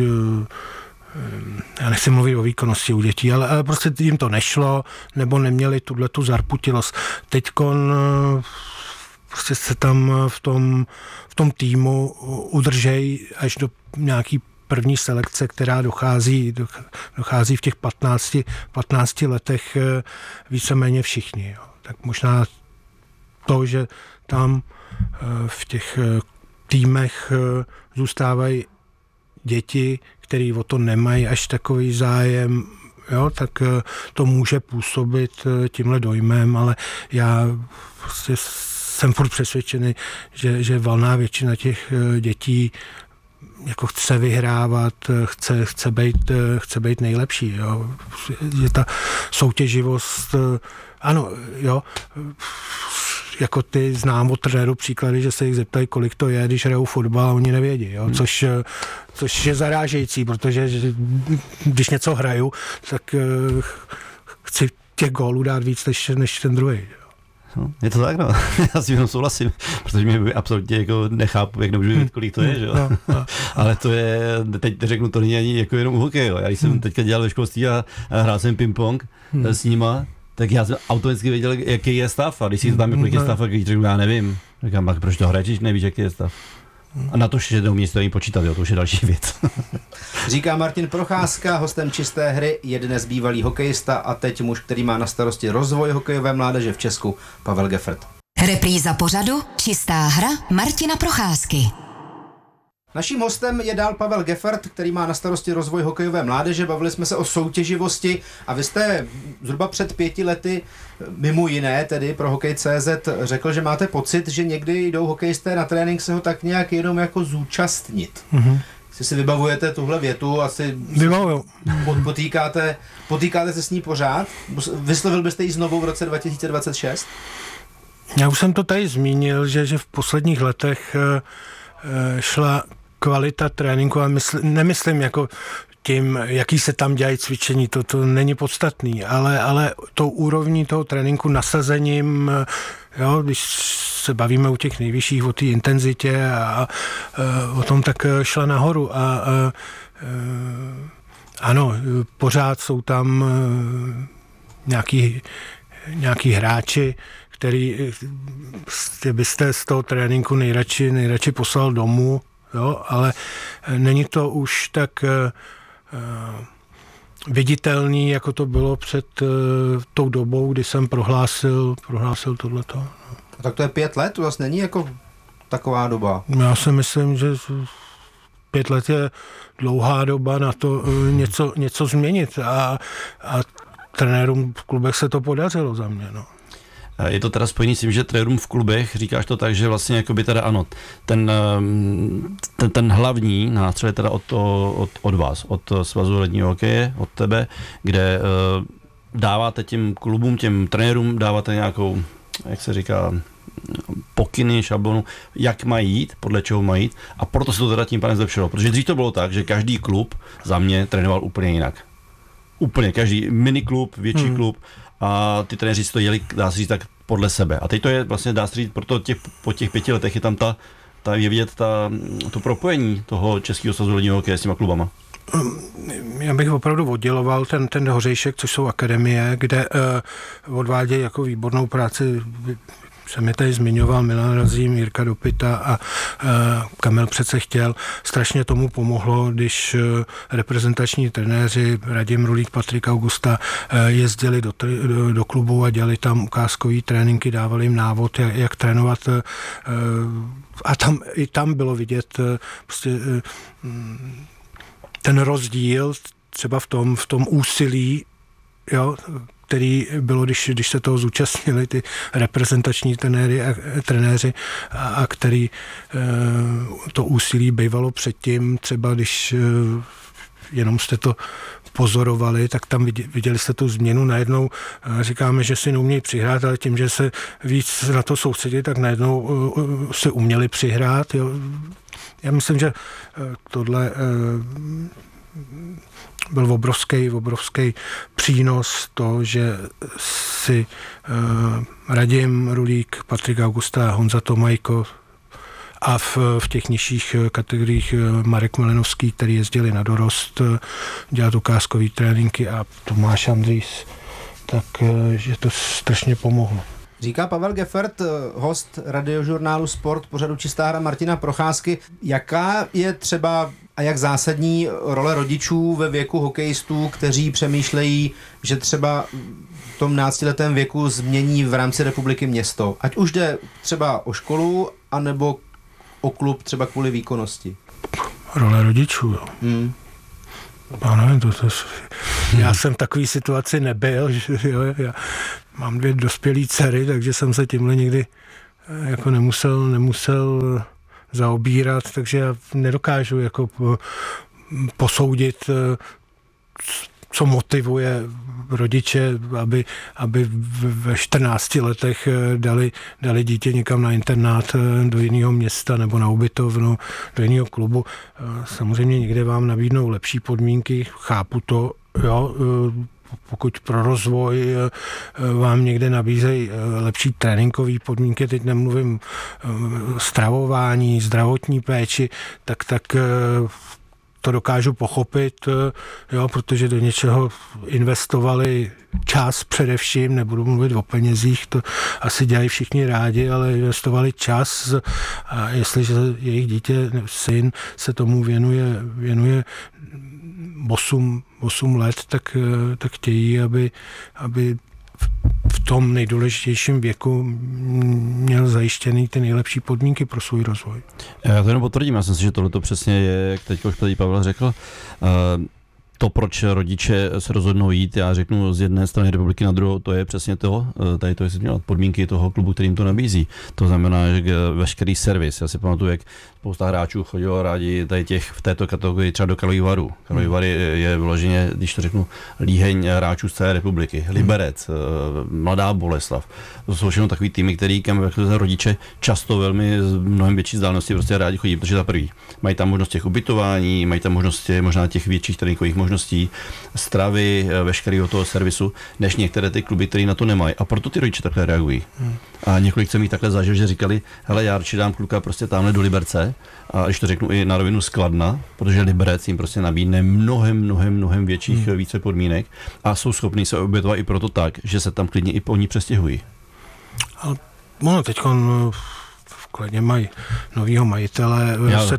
já nechci mluvit o výkonnosti u dětí, ale prostě jim to nešlo, nebo neměli tu zarputilost. Teďkon prostě se tam v tom týmu udržej až do nějaký první selekce, která dochází v těch 15 letech víceméně všichni. Jo. Tak možná to, že tam v těch týmech zůstávají děti, který o to nemají až takový zájem, jo, tak to může působit tímhle dojmem, ale já prostě jsem furt přesvědčený, že valná většina těch dětí jako chce vyhrávat, chce být nejlepší. Jo. Je ta soutěživost, ano, jo, jako ty znám od trenéru příklady, že se jich zeptají, kolik to je, když hrajou fotbal a oni nevědí, jo. Což je zarážející, protože když něco hraju, tak chci těch gólů dát víc než ten druhý. No, je to tak, no. Já si jenom souhlasím, protože mě absolutně jako nechápu, jak nemůžu vědět, kolik to je, že jo. Ale to je, teď řeknu, to není ani jako jenom hokej, jo. Já když jsem teďka dělal ve školství a hrál jsem ping-pong s nima, tak já jsem automaticky věděl, jaký je stav, a když si tam kolik je stav, a když řeknu, já nevím, říkám, proč to hraješ, nevíš, jaký je stav. A na to, že neumí s tím počítat, jo, to už je další věc. Říká Martin Procházka, hostem Čisté hry je dnes bývalý hokejista a teď muž, který má na starosti rozvoj hokejové mládeže v Česku, Pavel Geffert. Repríza pořadu Čistá hra Martina Procházky. Naším hostem je dál Pavel Geffert, který má na starosti rozvoj hokejové mládeže. Bavili jsme se o soutěživosti a vy jste zhruba před 5 lety, mimo jiné tedy pro Hokej.cz, řekl, že máte pocit, že někdy jdou hokejisté na trénink se ho tak nějak jenom jako zúčastnit. Jestli si vybavujete tuhle větu, asi potýkáte se s ní pořád? Vyslovil byste ji znovu v roce 2026? Já už jsem to tady zmínil, že v posledních letech šla kvalita tréninku, a nemyslím jako tím, jaký se tam dělají cvičení, to není podstatný, ale tou úrovní toho tréninku, nasazením, jo, když se bavíme u těch nejvyšších o té intenzitě a o tom, tak šla nahoru a ano, pořád jsou tam nějaký hráči, který byste z toho tréninku nejradši poslal domů, jo, ale není to už tak viditelný, jako to bylo před tou dobou, kdy jsem prohlásil tohleto. Tak to je 5 let? To zase není jako taková doba. Já si myslím, že 5 let je dlouhá doba na to něco změnit a trenérům v klubech se to podařilo za mě, no. Je to teda spojený s tím, že trenérům v klubech, říkáš to tak, že vlastně jakoby teda ano, ten hlavní nástroj je teda od vás, od Svazu ledního hokeje, od tebe, kde dáváte těm klubům, těm trenérům, dáváte nějakou, jak se říká, pokyny, šablonu, jak mají jít, podle čeho mají jít, a proto se to teda tím pádem zlepšilo, protože dřív to bylo tak, že každý klub za mě trénoval úplně jinak. Úplně, každý miniklub, větší klub, a ty trenéři si to jeli, dá se říct, tak podle sebe. A teď to je vlastně, dá se říct, proto po těch 5 letech je tam je vidět to propojení toho Českého svazu ledního hokeje s těma klubama. Já bych opravdu odděloval ten Hořejšek, což jsou akademie, kde odvádějí jako výbornou práci. Jsem je tady zmiňoval, Milan Razím, Jirka Dopita a Kamil přece chtěl. Strašně tomu pomohlo, když reprezentační trenéři Radim Rulík, Patrik Augusta jezdili do klubu a dělali tam ukázkový tréninky, dávali jim návod, jak trénovat. A tam bylo vidět prostě ten rozdíl třeba v tom úsilí, jo, který bylo, když se toho zúčastnili ty reprezentační trenéři a který to úsilí bývalo předtím, třeba když jenom jste to pozorovali, tak tam viděli jste tu změnu. Najednou říkáme, že si neumějí přihrát, ale tím, že se víc na to soustředili, tak najednou si uměli přihrát. Jo. Já myslím, že tohle byl obrovský přínos to, že si Radim Rulík, Patrik Augusta, Honza Tomajko a v těch nižších kategoriích Marek Malinovský, který jezdili na dorost dělat ukázkový tréninky, a Tomáš Andrýs, tak že to strašně pomohlo. Říká Pavel Geffert, host radiožurnálu Sport, pořadu Čistá hra Martina Procházky. Jaká je třeba a jak zásadní role rodičů ve věku hokejistů, kteří přemýšlejí, že třeba v tom 12letém věku změní v rámci republiky město? Ať už jde třeba o školu, anebo o klub třeba kvůli výkonnosti. Role rodičů, jo. Ano, já jsem v takové situaci nebyl, že jo, já mám 2 dospělé dcery, takže jsem se tímhle nikdy jako nemusel zaobírat, takže já nedokážu jako posoudit, co motivuje rodiče, aby ve 14 letech dali dítě někam na internát do jiného města nebo na ubytovnu, do jiného klubu. Samozřejmě někde vám nabídnou lepší podmínky, chápu to, jo, pokud pro rozvoj vám někde nabízejí lepší tréninkové podmínky, teď nemluvím stravování, zdravotní péči, tak to dokážu pochopit, jo, protože do něčeho investovali čas především, nebudu mluvit o penězích, to asi dělají všichni rádi, ale investovali čas a jestliže jejich dítě, syn se tomu věnuje 8 let, tak chtějí, aby v tom nejdůležitějším věku měl zajištěný ty nejlepší podmínky pro svůj rozvoj. Já to jenom potvrdím, já si myslím, že tohle to přesně je, jak teď už tady Pavel řekl, to, proč rodiče se rozhodnou jít, já řeknu z jedné strany republiky na druhou, to je přesně to, tady to je podmínky toho klubu, který jim to nabízí. To znamená, že veškerý servis, já si pamatuju, jak spousta hráčů chodilo rádi tady v této kategorii třeba do Karlových Varů. Karlovy Vary je vyloženě, když to řeknu, líheň hráčů z celé republiky. Liberec, Mladá Boleslav. To jsou všechno takový týmy, který kam rodiče často velmi z mnohem větší vzdálenosti prostě rádi chodí, protože za prvý mají tam možnost těch ubytování, mají tam možnosti možná těch větších tréninkových možností, stravy, veškerého toho servisu, než některé ty kluby, které na to nemají. A proto ty rodiče takhle reagují. A několik jsem jich takhle zažil, že říkali, hele, já radši dám kluka prostě tamhle do Liberce, a když to řeknu i na rovinu z Kladna, protože Liberec jim prostě nabídne mnohem větších více podmínek a jsou schopní se obětovat i proto tak, že se tam klidně i oni přestěhují. Ale ono teď v Kladně mají novýho majitele.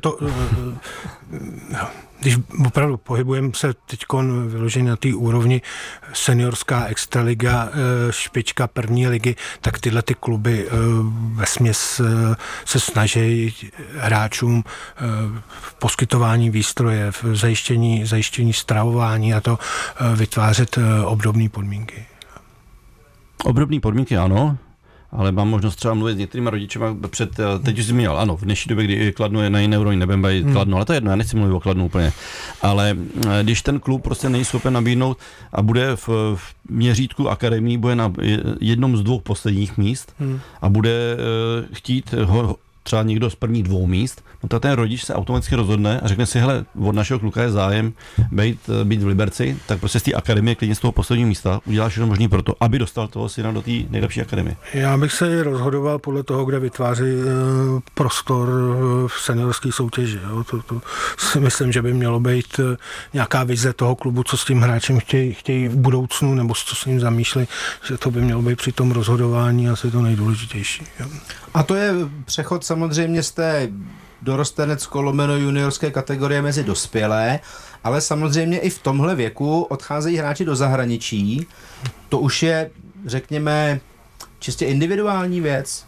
Když opravdu pohybujeme se teď vyloženě na té úrovni seniorská extraliga, špička první ligy, tak tyhle ty kluby vesměs se snaží hráčům v poskytování výstroje, v zajištění stravování a to vytvářet obdobné podmínky. Obdobné podmínky, ano. Ale mám možnost třeba mluvit s některými rodičema teď už zmínil, ano, v dnešní době, kdy Kladno je na jiné úrovni, nebudeme bavit Kladno, ale to je jedno, já nechci mluvit o Kladnu úplně. Ale když ten klub prostě není schopen nabídnout a bude v měřítku akademii, bude na jednom z 2 posledních míst a bude chtít třeba někdo z prvních 2 míst, no tak ten rodič se automaticky rozhodne a řekne si, hele, od našeho kluka je zájem být v Liberci, tak prostě z té akademie, klidně z toho posledního místa, uděláš všechno možný pro to, aby dostal toho syna do té nejlepší akademie. Já bych se rozhodoval podle toho, kde vytváří prostor v seniorské soutěži. Jo. To si myslím, že by mělo být nějaká vize toho klubu, co s tím hráčem chtějí v budoucnu, nebo co s ním zamýšlí, že to by mělo být při tom rozhodování asi to nejdůležitější. Jo. A to je přechod samozřejmě z té dorostenecko-juniorské kategorie mezi dospělé, ale samozřejmě i v tomhle věku odcházejí hráči do zahraničí. To už je, řekněme, čistě individuální věc.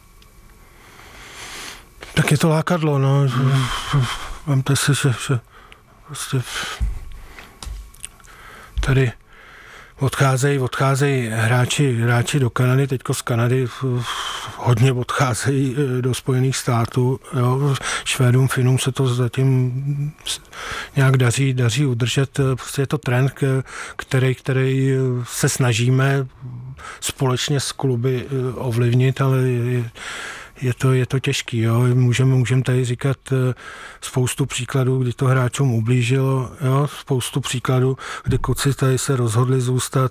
Tak je to lákadlo, no. Vemte si, že prostě tady odcházejí hráči do Kanady, teďko z Kanady hodně odcházejí do Spojených států. Jo. Švédům, Finům se to zatím nějak daří udržet. Prostě je to trend, který se snažíme společně s kluby ovlivnit, ale je to těžký. Jo. Můžeme tady říkat spoustu příkladů, kdy to hráčům ublížilo, jo. Spoustu příkladů, kdy kluci tady se rozhodli zůstat,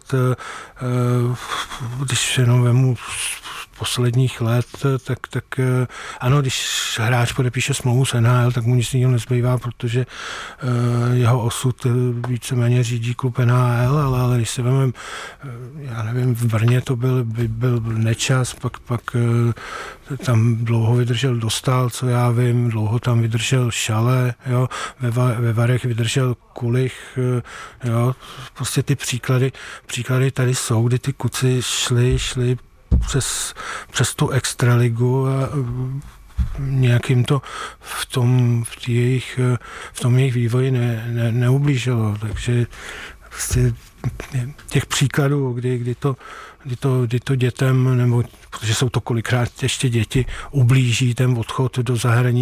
když jenom vemu posledních let, tak ano, když hráč podepíše smlouvu s NHL, tak mu nic jiného nezbývá, protože jeho osud víceméně řídí klub NHL, ale když se vememe, já nevím, v Brně to byl Nečas, pak tam dlouho vydržel Dostál, co já vím, dlouho tam vydržel Šale, jo, ve Varech vydržel Kulich, jo, prostě ty příklady tady jsou, kdy ty kuci šli přes tu extraligu a nějakým to v tom jejich vývoji neublížilo. Takže prostě těch příkladů, kdy to dětem, nebo protože jsou to kolikrát ještě děti, ublíží ten odchod do zahraničí,